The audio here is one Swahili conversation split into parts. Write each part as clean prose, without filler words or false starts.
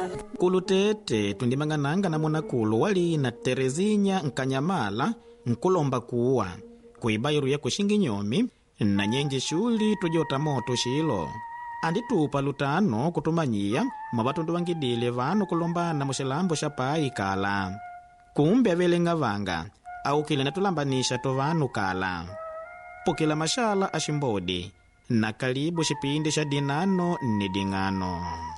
Kulutete tundimangananga na mwanakulu wali na Terezinya Nkanyamala nkulomba kuwa kuibairu ya kushingi nyomi na nyenje shuli tujota moto shilo anditupa lutano kutumanyia mabatundu wangidile vanu kulombana mushilambo shapai kala kumbe avelenga vanga au kile natulambanisha tovanu kala pukila mashala ashimbodi na karibu shipindi sha dinano ni dingano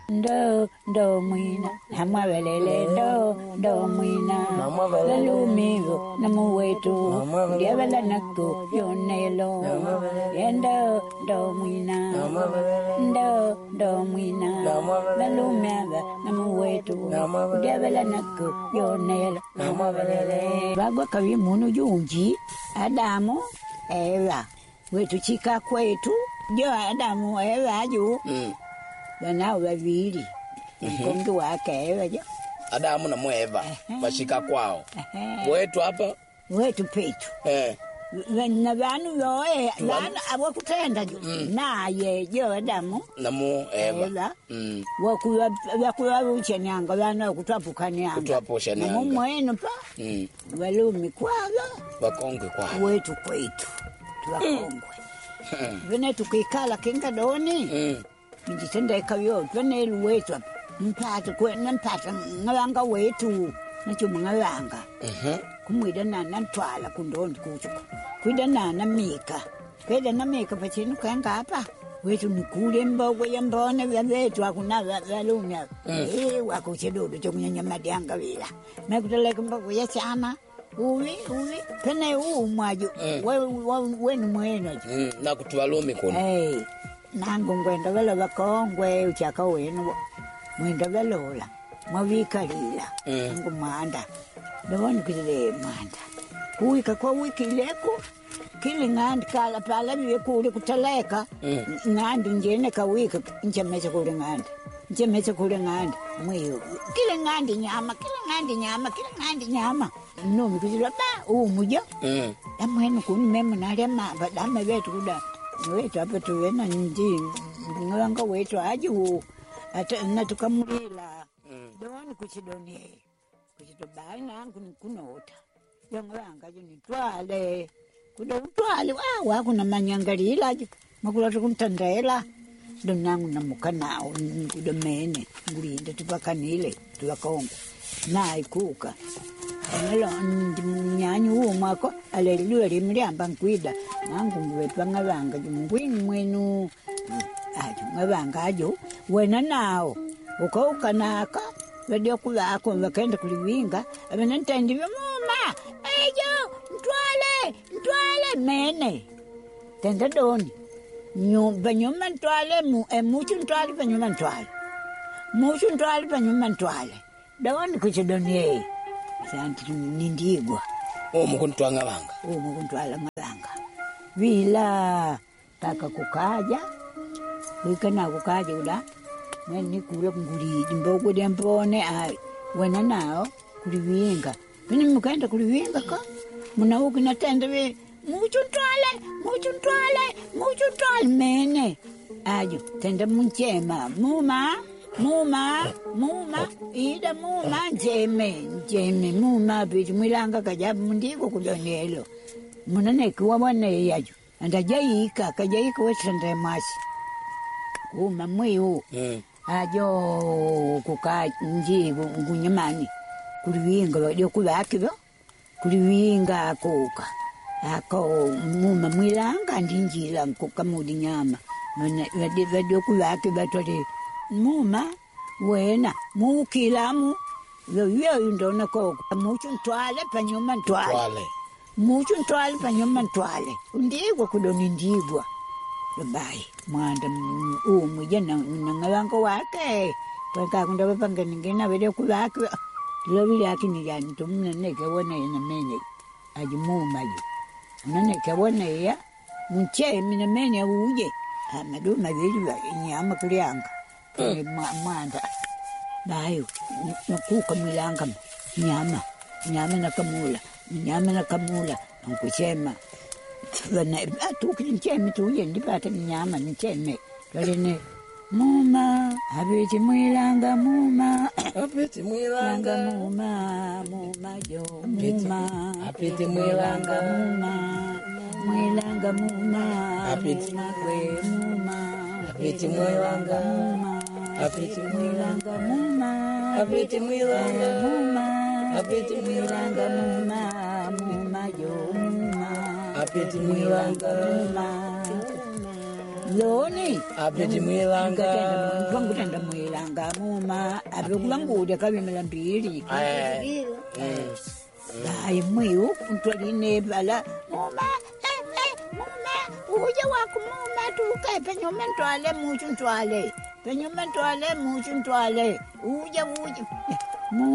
ndo mwina hamwabelele ndo mwina lalumigo na muwetu ndiabela nako yonelo ndo mwina ndo mwina lalumiga na muwetu ndiabela nako yonelo bagwa kawi munu junji Adamu Eva wetu chika kwetu jo Adamu Eva ju Wana wavili mkongo wake Eva jo Adamu na Eva washika kwao wetu hapa wetu petu na vanu yoe vanu awakutenda jo naye jo Adamu na Eva wakuwa uchanyanga vanu kutwapukanyanga na mwenu pa walumi kwaga wakongwe kwao wetu kwetu tuwakongwe vene tukikala kinga doni njitenda ikavyo vene wetu mpata ngawanga wetu nacho ngawanga kumwida nana ntwala kundondi kuchuko kwida nana mika kwida na mika pachinu kwanga hapa wetu nikule mbogo ya mbone vetu akuna valumya wakuchedodo chokunyanya madianga vila mekuteleka mbogo ya chama uwi pene mwaju wenu mwenu na kutuwalumi kuna nangu ngwenda vela vakongwe uchaka wenu mwenda velola mwavikalila nangu mwanda ndawani kile mwanda kuwika kwa wiki leku kili ngandi kala pala viwe kule kutaleka ngandi njene kawika nchemese kule ngandi mwiyo kile ngandi nyama nomi kuzila ba umuja mwenu kuni memu nalema badama vetu kuda wetu hapa tuwena nji ngawanga wetu aji natukamulila doni kuchidoni kuchidobai nangu kunota ngawanga nitwale kuda utwale wakuna manyangalila aji makula tukumtandela donangu namukanao kuda mene ngulinde tupakanile tuwakongo na ikuka nalo nyanyu umako alelua limliamba nkwida nangu mwepanga vanga jumungwini mwenu ngavanga ajo wena nao ukauka naka vadio kulako vakenda kuliwinga avena ntandivyo muma ejo ntwale mene tenda doni nyuma ntwale muchu ntwale panyuma ntwale muchu ntwale panyuma ntwale doni kuchidoni santi nindigwa mukuntwanga vanga mukuntwala ngavanga vila taka kukaja wikana kukaja ula nani kule nguli mbogo de mbone wena nao kuliwinga vini mukaenda kuliwinga ka munauki natenda vi muchu ntwale mene ajo tenda munchema muma ida muma njeme muma bitu mwilanga kajabu mundiko kudonelo munaneki wabwane yajo andajaika kajaika wetende masi kuma mwiu ajo kuka njibu ngunyamani kuliwinga wadio kuvakivo kuliwinga kuka ako muma mwilanga ndinjila kukamudi nyama wadio kuvaki batwale muma wena mukilamu yoyo ndona ko muchu ntwale panyuma ntwale muchu ntwale panyuma ntwale ndigwa kudoni ndigwa babai mwanda umuje na ngawanga wake paka kunda bapanga ningena bede kulaki lobili akini yani tumne neke wona ina mene ajimuma ju nane kabona ya munche mina mene uje amaduma bili nyama kulianga mwanda bayo nakuka milanga nyama na kamula nkuchema wana tukinicheme tuye ndipata nyama nicheme twalene muma habiti mwilanga muma apiti mwilanga muma jo muma apiti mwilanga mwilanga muma apiti kwe muma apiti mwilanga apiti mwilanga muma apiti mwilanga muma apiti mwilanga muma jo muma apiti mwilanga loni apiti mwilanga ngutenda mwilanga muma abekulangude kabimela mbili hayi mwiu ntwaline bala muma uje wako muma tukae penyume ntwale muchu ntwale uje